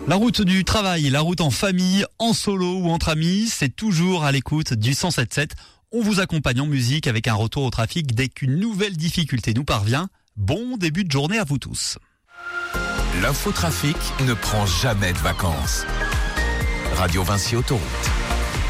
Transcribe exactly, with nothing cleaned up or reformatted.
La route du travail, la route en famille, en solo ou entre amis, c'est toujours à l'écoute du cent sept sept. On vous accompagne en musique avec un retour au trafic dès qu'une nouvelle difficulté nous parvient. Bon début de journée à vous tous. L'infotrafic ne prend jamais de vacances. Radio Vinci Autoroute.